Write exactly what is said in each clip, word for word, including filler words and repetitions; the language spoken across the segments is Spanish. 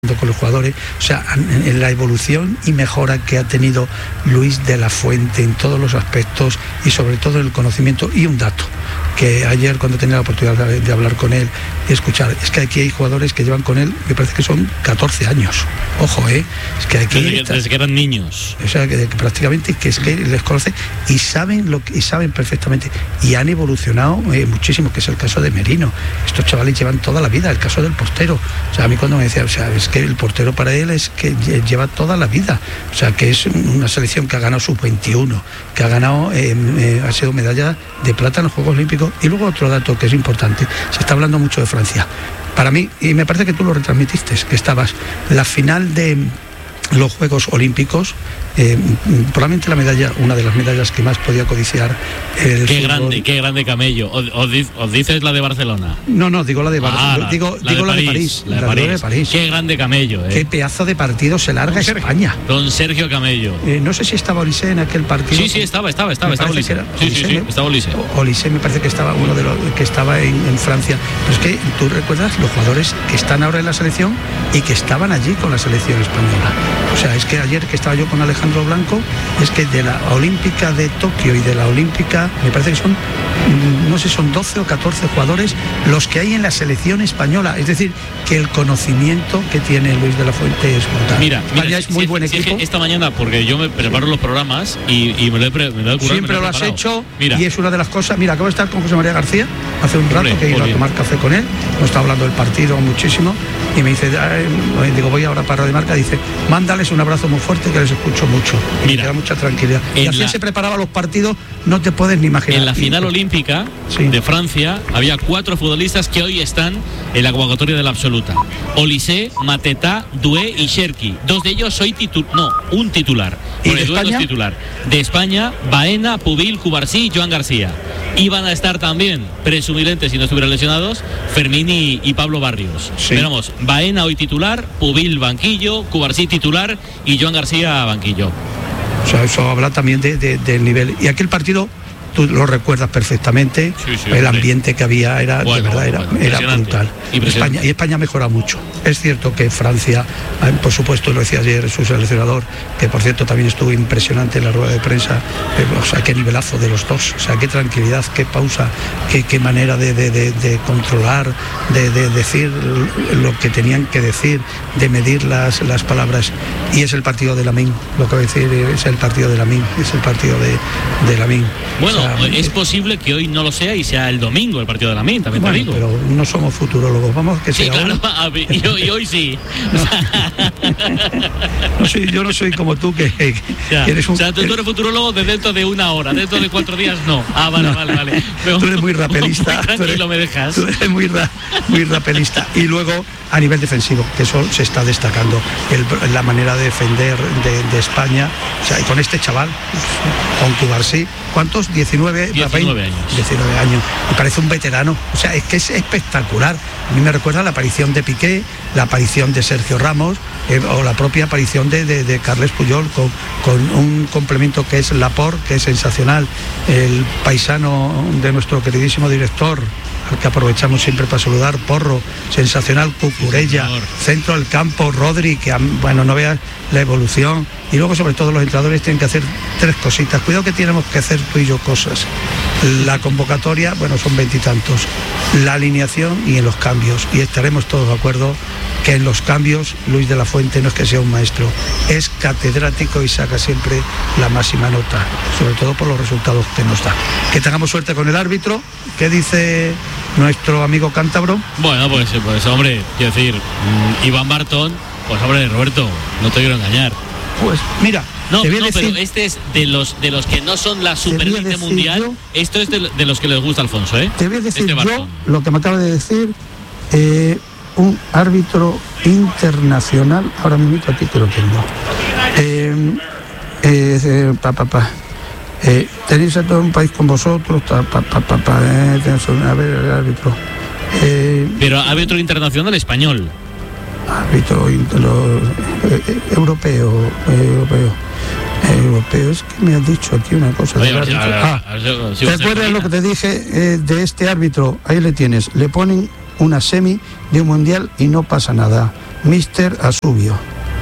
con los jugadores, o sea, en, en la evolución y mejora que ha tenido Luis de la Fuente en todos los aspectos y sobre todo en el conocimiento. Y un dato, que ayer cuando tenía la oportunidad de, de hablar con él y escuchar, es que aquí hay jugadores que llevan con él, me parece que son catorce años, ojo, eh, es que aquí desde, que, desde que eran niños, o sea, que, que prácticamente que es que les conoce y saben lo que, y saben perfectamente, y han evolucionado eh, muchísimo, que es el caso de Merino. Estos chavales llevan toda la vida, el caso del portero, o sea, a mí cuando me decía, o sea, es que el portero para él es que lleva toda la vida, o sea, que es una selección que ha ganado sub veintiuno, que ha ganado, eh, eh, ha sido medalla de plata en los Juegos Olímpicos. Y luego otro dato que es importante, se está hablando mucho de Francia. Para mí, y me parece que tú lo retransmitiste, que estabas, la final de los Juegos Olímpicos, eh, probablemente la medalla, una de las medallas que más podía codiciar el qué fútbol. grande, qué grande camello. ¿Os, os, os dices la de Barcelona? No, no, digo la de Barcelona, ah, la, digo, la, digo de la de París, París, la de la París. de París. Qué grande camello, eh. Qué pedazo de partido se larga España. Don Sergio Camello. Eh, no sé si estaba Olise en aquel partido. Sí, sí, estaba, estaba, estaba, estaba Olise. Sí, sí, sí, sí, estaba Olise. Olise me parece que estaba uno de los que estaba en, en Francia. Pero es que tú recuerdas los jugadores que están ahora en la selección y que estaban allí con la selección española. O sea, es que ayer que estaba yo con Alejandro Blanco, es que de la Olímpica de Tokio y de la Olímpica, me parece que son, no sé, son doce o catorce jugadores los que hay en la selección española. Es decir, que el conocimiento que tiene Luis de la Fuente es brutal. Mira, España mira, es muy si, buen si equipo. Es esta mañana, porque yo me preparo los programas y, y me lo he, pre, me lo he currado. Siempre me lo, lo has preparado. hecho. Mira. Y es una de las cosas. Mira, acabo de estar con José María García hace un rato, Hombre, que he ido a tomar café con él, nos está hablando del partido muchísimo y me dice, digo, voy ahora para Radio Marca, dice, mándales un abrazo muy fuerte que les escucho mucho. Y Mira, me da mucha tranquilidad. Y así la, se preparaba los partidos, no te puedes ni imaginar. En la final olímpica sí. de Francia había cuatro futbolistas que hoy están en la convocatoria de la absoluta: Olise, Mateta, Doué y Cherki. Dos de ellos soy titular, no, un titular. ¿Y de España? Titular. De España, Baena, Pubil, Cubarsí y Joan García. Iban a estar también, presumiblemente, si no estuvieran lesionados, Fermín y, y Pablo Barrios. Sí. Veremos, Baena hoy titular, Pubil banquillo, Cubarsí titular y Joan García banquillo. O sea, eso habla también de, de, del nivel. Y aquel partido, tú lo recuerdas perfectamente, sí, sí, el ambiente sí. que había era, bueno, de verdad, era, bueno, era brutal. España, y España mejora mucho. Es cierto que Francia, por supuesto, lo decía ayer su seleccionador, que por cierto también estuvo impresionante en la rueda de prensa, o sea, qué nivelazo de los dos, o sea, qué tranquilidad, qué pausa, qué, qué manera de, de, de, de controlar, de, de decir lo que tenían que decir, de medir las, las palabras. Y es el partido de Lamine, lo que voy a decir, es el partido de Lamine, es el partido de, de Lamine. Bueno, o sea, es posible que hoy no lo sea y sea el domingo el partido de Lamine, también bueno, te digo. Pero no somos futurólogos, vamos que sea. Sí, claro, y, hoy, y hoy sí. No. No soy, yo no soy como tú que, que ya. eres un. O sea, tú, tú eres futurólogo de dentro de una hora, dentro de cuatro días no. Ah, vale, no. vale, vale. Pero, tú eres muy rapelista. Muy tranquilo, eres, me dejas. Tú eres muy, ra, muy rapelista. Y luego, a nivel defensivo, que eso se está destacando, el, la manera de defender de, de España, o sea, y con este chaval, con Cubarsí, ¿cuántos? diecinueve, diecinueve años. diecinueve años. Me parece un veterano. O sea, es que es espectacular. A mí me recuerda la aparición de Piqué, la aparición de Sergio Ramos, eh, o la propia aparición de, de, de Carles Puyol, con, con un complemento que es Laporte, que es sensacional. El paisano de nuestro queridísimo director, al que aprovechamos siempre para saludar, Porro, sensacional, Cucurella, sí, centro del campo, Rodri, que bueno, no veas la evolución. Y luego, sobre todo, los entrenadores tienen que hacer tres cositas. Cuidado que tenemos que hacer tú y yo cosas. La convocatoria, bueno, son veintitantos. La alineación y en los cambios. Y estaremos todos de acuerdo que en los cambios Luis de la Fuente no es que sea un maestro, es catedrático y saca siempre la máxima nota, sobre todo por los resultados que nos da. Que tengamos suerte con el árbitro. ¿Qué dice nuestro amigo cántabro? Bueno, pues, pues hombre, quiero decir, mmm, Iván Bartón, pues hombre, Roberto, no te quiero engañar. Pues mira, no, te voy a no decir, pero este es de los de los que no son la superélite mundial. Yo, esto es de, de los que les gusta Alfonso, ¿eh? Te voy a decir este yo lo que me acaba de decir eh, un árbitro internacional. Ahora mismo aquí te lo tengo. Eh, eh, eh, pa, pa, pa. Eh, tenéis a todo un país con vosotros. Pa, pa, pa, pa, pa, eh, a ver el árbitro. Eh, pero árbitro internacional español. Árbitro lo, eh, eh, europeo, eh, europeo, eh, europeo. Es que me has dicho aquí una cosa. Oye, de a ver, a ver, ah, a ver, si ¿te acuerdas lo que te dije eh, de este árbitro? Ahí le tienes. Le ponen una semi de un mundial y no pasa nada. mister Asubio.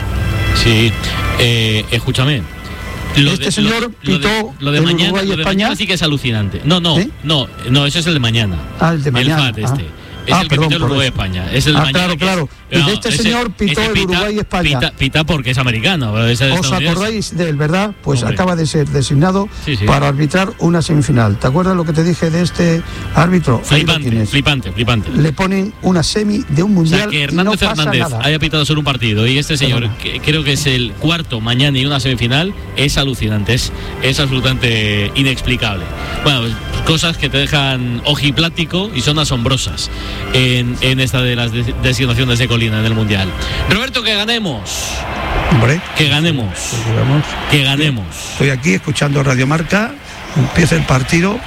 Sí, eh, escúchame. Lo este de, señor lo, pitó lo de, lo de el mañana, Uruguay lo de España. mañana sí que es alucinante. No, no, ¿Sí? no, no, ese es el de mañana. Ah, el de mañana. El F A T este. Ah. Es Ah, el que perdón, pitó el por Uruguay eso. España. Es el Ah, de mañana. claro, que es- claro. pero Y de no, este ese- señor pitó ese el pita- Uruguay España. Pita, pita porque es americano. pero es de ¿Os Estados Unidos. acordáis de él, verdad? Pues Hombre. acaba de ser designado Sí, sí. para arbitrar una semifinal. ¿Te acuerdas lo que te dije de este árbitro? Ahí lo Flipante, tienes. flipante, flipante. Le ponen una semi de un O mundial sea, que y no Hernández pasa Fernández nada. haya pitado solo un partido y este señor, Perdona. que creo que es el cuarto mañana y una semifinal, es alucinante, es, es absolutamente inexplicable. Bueno, pues, cosas que te dejan ojiplático y son asombrosas en, en esta de las de- designaciones de Colina en el Mundial. Roberto, que ganemos, Hombre, que ganemos, pues digamos, que ganemos. estoy aquí escuchando Radio Marca, empieza el partido,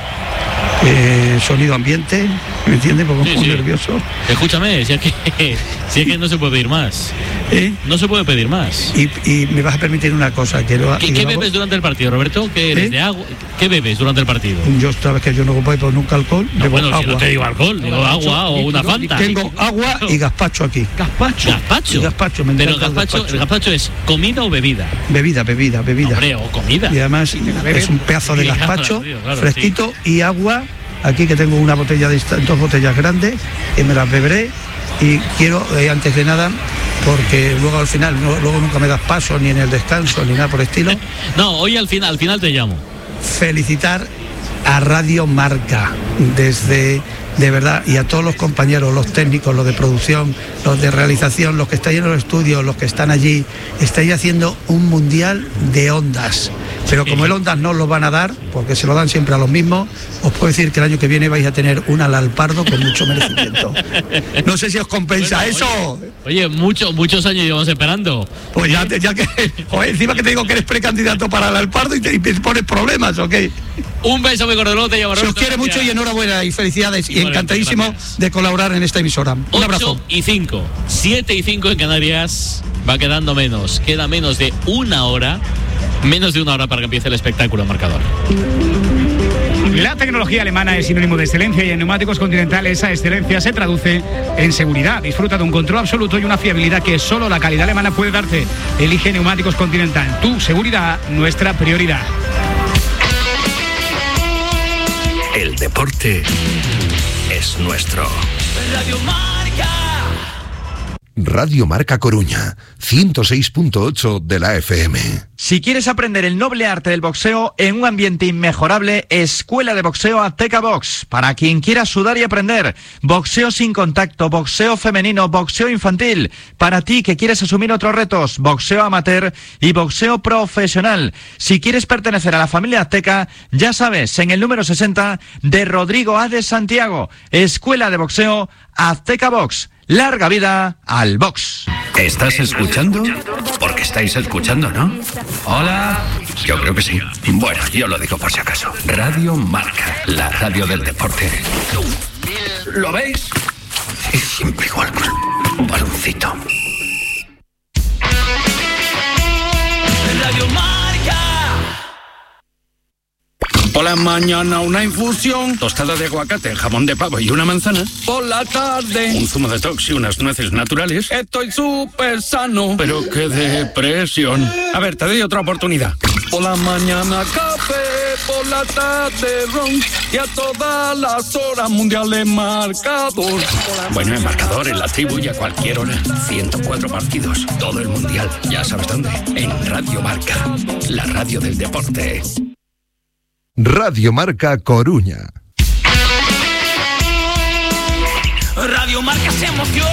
eh, sonido ambiente, ¿me entiendes? Porque Sí, muy sí. nervioso. Escúchame, si es que, si es que no se puede pedir más, ¿Eh? no se puede pedir más. Y, y me vas a permitir una cosa, que lo, ¿Qué, y qué lo hago- bebes durante el partido, Roberto? ¿Qué eres ¿Eh? de agua? ¿Qué bebes durante el partido? Yo sabes que yo no bebo nunca alcohol, No, bebo bueno, si agua. no te digo alcohol, digo No, agua o líquido, una Fanta. Tengo agua y gazpacho aquí. Gazpacho. Gazpacho. Y gazpacho, me Pero encanta el gazpacho, gazpacho. ¿el gazpacho es comida o bebida? Bebida, bebida, bebida. Hombre, o comida. Y además es un pedazo de Sí, claro, gazpacho tío, claro, fresquito y agua. Aquí que tengo una botella de esta- dos botellas grandes y me las beberé. Y quiero, eh, antes de nada, porque luego al final, no- luego nunca me das paso ni en el descanso ni nada por el estilo, No, hoy al final, al final te llamo. felicitar a Radio Marca desde, de verdad, y a todos los compañeros, los técnicos, los de producción, los de realización, los que estáis en los estudios, los que están allí. Estáis haciendo un mundial de ondas, pero como el ondas no lo van a dar, porque se lo dan siempre a los mismos, os puedo decir que el año que viene vais a tener un Alalpardo con mucho merecimiento. No sé si os compensa Bueno, eso. Oye, mucho, muchos años llevamos esperando. Pues ya, te- ya que, joder, encima que te digo que eres precandidato para el Alalpardo y te, y te pones problemas, ¿ok? Un beso muy cordial, te llamo Se os Roberto. quiere Gracias. mucho y enhorabuena y felicidades y Igualmente, encantadísimo gracias. de colaborar en esta emisora. Un abrazo. ocho y cinco, siete y cinco en Canarias. Va quedando menos, queda menos de una hora, menos de una hora para que empiece el espectáculo marcador. La tecnología alemana es sinónimo de excelencia y en Neumáticos Continental esa excelencia se traduce en seguridad. Disfruta de un control absoluto y una fiabilidad que solo la calidad alemana puede darte. Elige Neumáticos Continental. Tu seguridad, nuestra prioridad. El deporte es nuestro. Radio Marca. Radio Marca Coruña, ciento seis punto ocho de la F M. Si quieres aprender el noble arte del boxeo en un ambiente inmejorable, Escuela de Boxeo Azteca Box. Para quien quiera sudar y aprender, boxeo sin contacto, boxeo femenino, boxeo infantil. Para ti que quieres asumir otros retos, boxeo amateur y boxeo profesional. Si quieres pertenecer a la familia Azteca, ya sabes, en el número sesenta de Rodrigo A. de Santiago. Escuela de Boxeo Azteca Box. Larga vida al box. ¿Estás escuchando? Porque estáis escuchando, ¿no? Hola. Yo creo que sí. Bueno, yo lo digo por si acaso. Radio Marca, la radio del deporte. ¿Lo veis? Es siempre igual con un baloncito. Radio Marca. Por la mañana una infusión, tostada de aguacate, jamón de pavo y una manzana. Por la tarde un zumo de tox y unas nueces naturales. Estoy súper sano, pero qué depresión. A ver, te doy otra oportunidad. Por la mañana café, por la tarde ron y a todas las horas mundiales marcador. Bueno, en marcador, en la tribu y a cualquier hora. ciento cuatro partidos, todo el mundial. Ya sabes dónde. En Radio Marca, la radio del deporte. Radio Marca Coruña. Radio Marca se emociona.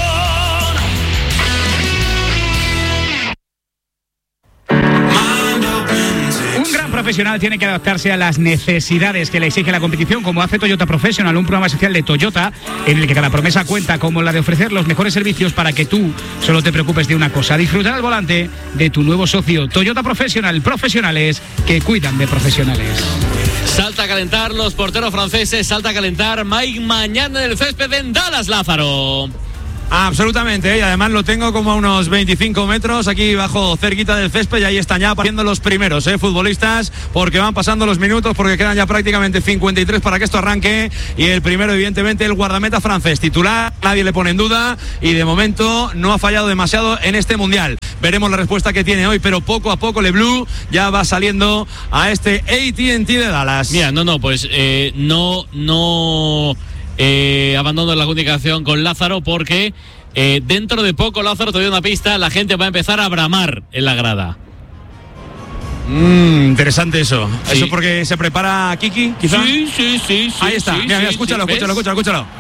Un gran profesional tiene que adaptarse a las necesidades que le exige la competición, como hace Toyota Professional, un programa especial de Toyota en el que cada promesa cuenta, como la de ofrecer los mejores servicios para que tú solo te preocupes de una cosa: disfrutar al volante de tu nuevo socio. Toyota Professional, profesionales que cuidan de profesionales. Salta a calentar los porteros franceses, salta a calentar Mike mañana en el césped en Dallas, Lázaro. Absolutamente, ¿eh? Y además lo tengo como a unos veinticinco metros aquí bajo cerquita del césped y ahí están ya apareciendo los primeros ¿eh? futbolistas, porque van pasando los minutos, porque quedan ya prácticamente cincuenta y tres para que esto arranque, y el primero evidentemente el guardameta francés titular, nadie le pone en duda y de momento no ha fallado demasiado en este mundial. Veremos la respuesta que tiene hoy, pero poco a poco Le Bleu ya va saliendo a este A T and T de Dallas. Mira, no, no, pues eh, no, no eh, abandono la comunicación con Lázaro porque eh, dentro de poco, Lázaro, te doy una pista, la gente va a empezar a bramar en la grada. Mm, interesante eso. Sí. ¿Eso porque se prepara Kiki, quizá? Sí, sí, sí. Ahí está, sí, mira, mira, sí, escúchalo, sí, escúchalo, escúchalo, escúchalo.